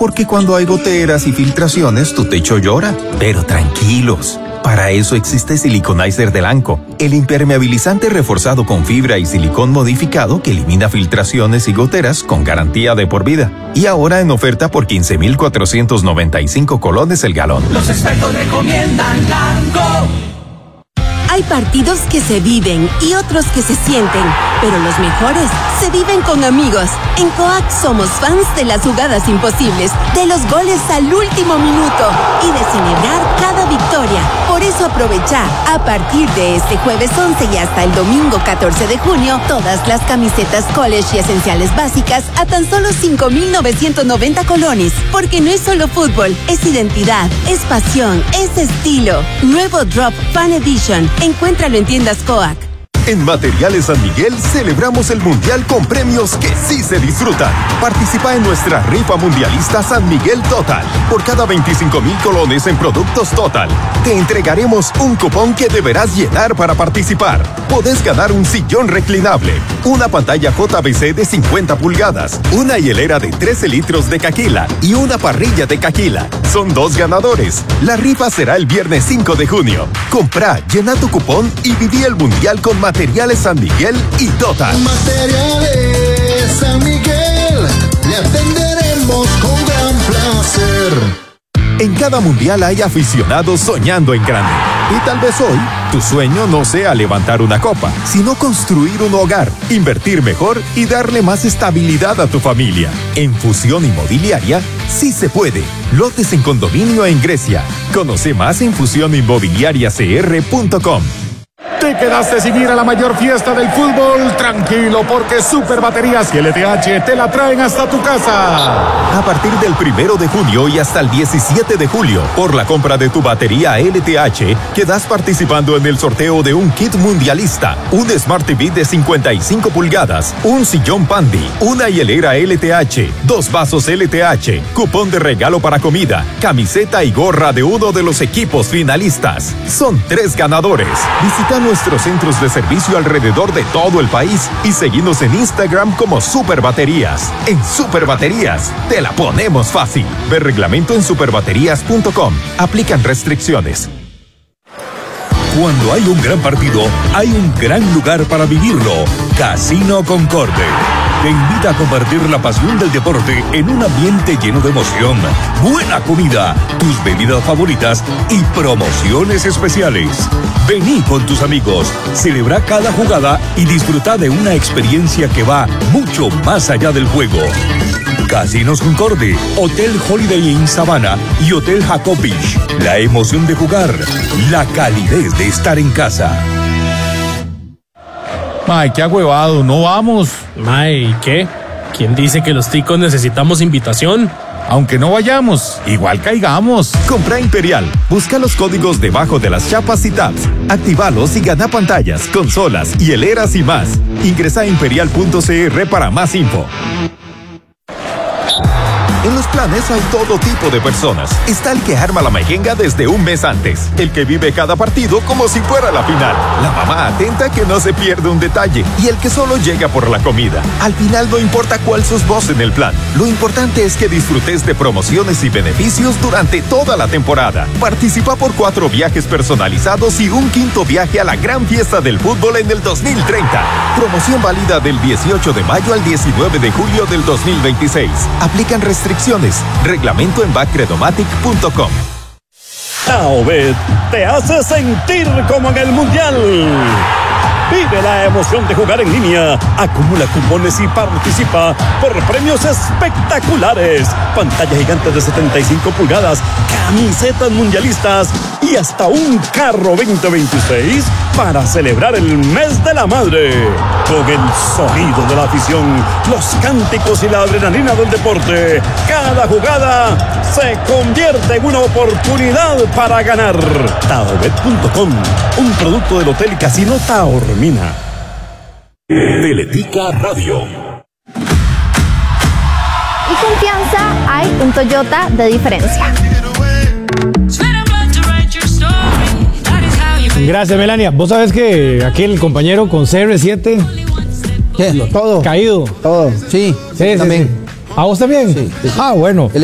porque cuando hay goteras y filtraciones, tu techo llora. Pero tranquilos. Para eso existe Siliconizer de Lanco, el impermeabilizante reforzado con fibra y silicón modificado que elimina filtraciones y goteras con garantía de por vida. Y ahora en oferta por 15,495 colones el galón. Los expertos recomiendan Lanco. Hay partidos que se viven y otros que se sienten, pero los mejores se viven con amigos. En Coac somos fans de las jugadas imposibles, de los goles al último minuto y de celebrar cada victoria. Por eso aprovecha, a partir de este jueves 11 y hasta el domingo 14 de junio, todas las camisetas college y esenciales básicas a tan solo 5,990 colones. Porque no es solo fútbol, es identidad, es pasión, es estilo. Nuevo Drop Fan Edition. Encuéntralo en tiendas Coac. En Materiales San Miguel celebramos el Mundial con premios que sí se disfrutan. Participa en nuestra rifa mundialista San Miguel Total. Por cada 25,000 colones en productos Total, te entregaremos un cupón que deberás llenar para participar. Podés ganar un sillón reclinable, una pantalla JBC de 50 pulgadas, una hielera de 13 litros de Caquila y una parrilla de Caquila. Son 2 ganadores. La rifa será el viernes 5 de junio. Compra, llena tu cupón y viví el Mundial con Materiales San Miguel y Total. Materiales San Miguel, le atenderemos con gran placer. En cada mundial hay aficionados soñando en grande. Y tal vez hoy, tu sueño no sea levantar una copa, sino construir un hogar, invertir mejor y darle más estabilidad a tu familia. En Fusión Inmobiliaria, sí se puede. Lotes en condominio en Grecia. Conoce más en fusioninmobiliariacr.com. ¿Te quedaste sin ir a la mayor fiesta del fútbol? Tranquilo, porque Super Baterías y LTH te la traen hasta tu casa. A partir del 1 de junio y hasta el 17 de julio, por la compra de tu batería LTH, quedas participando en el sorteo de un kit mundialista, un Smart TV de 55 pulgadas, un sillón Pandi, una hielera LTH, 2 vasos LTH, cupón de regalo para comida, camiseta y gorra de uno de los equipos finalistas. Son 3 ganadores. Visita nuestros centros de servicio alrededor de todo el país y seguinos en Instagram como Super Baterías. En Super Baterías te la ponemos fácil. Ve reglamento en superbaterías.com. Aplican restricciones. Cuando hay un gran partido, hay un gran lugar para vivirlo. Casino Concorde te invita a compartir la pasión del deporte en un ambiente lleno de emoción, buena comida, tus bebidas favoritas y promociones especiales. Vení con tus amigos, celebra cada jugada y disfruta de una experiencia que va mucho más allá del juego. Casinos Concorde, Hotel Holiday Inn Sabana y Hotel Jacob Beach. La emoción de jugar, la calidez de estar en casa. Mae, qué agüevado, no vamos. Mae, ¿y qué? ¿Quién dice que los ticos necesitamos invitación? Aunque no vayamos, igual caigamos. Compra Imperial. Busca los códigos debajo de las chapas y tabs. Actívalos y gana pantallas, consolas, hieleras y más. Ingresa a imperial.cr para más info. En los planes hay todo tipo de personas. Está el que arma la mejenga desde un mes antes, el que vive cada partido como si fuera la final, la mamá atenta que no se pierde un detalle y el que solo llega por la comida. Al final no importa cuál sos vos en el plan, lo importante es que disfrutes de promociones y beneficios durante toda la temporada. Participa por 4 viajes personalizados y un 5º viaje a la gran fiesta del fútbol en el 2030. Promoción válida del 18 de mayo al 19 de julio del 2026. Aplican restricciones. Reglamento en bacredomatic.com. Taobet te hace sentir como en el Mundial. Vive la emoción de jugar en línea. Acumula cupones y participa por premios espectaculares. Pantalla gigante de 75 pulgadas, camisetas mundialistas y hasta un carro 2026 para celebrar el mes de la madre. Con el sonido de la afición, los cánticos y la adrenalina del deporte, cada jugada se convierte en una oportunidad para ganar. Taobet.com, un producto del Hotel y Casino Taormina. Teletica Radio. Y confianza, hay un Toyota de diferencia. Gracias, Melania. Vos sabés que aquí el compañero con CR7. ¿Qué? Todo. Caído. Todo. Sí, sí, también. Sí. ¿A vos también? Sí. Ah, bueno.